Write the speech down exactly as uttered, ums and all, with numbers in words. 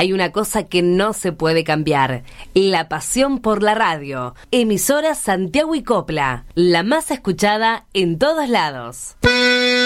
hay una cosa que no se puede cambiar: la pasión por la radio. Emisora Santiago y Copla, la más escuchada en todos lados.